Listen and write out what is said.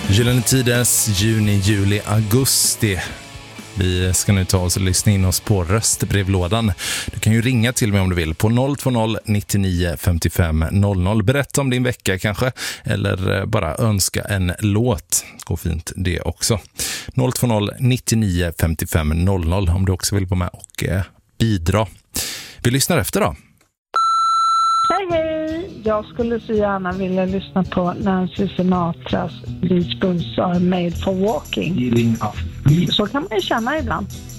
Gyllene Tiders juni, juli, augusti. Vi ska nu ta oss och lyssna in oss på röstbrevlådan. Du kan ju ringa till mig om du vill på 020 99 55 00. Berätta om din vecka kanske, eller bara önska en låt. Går fint det också. 020 99 55 00 om du också vill vara med och bidra. Vi lyssnar efter då. Hej hej! Jag skulle så gärna vilja lyssna på Nancy Sinatras These Boots Are Made For Walking. Så kan man ju känna ibland.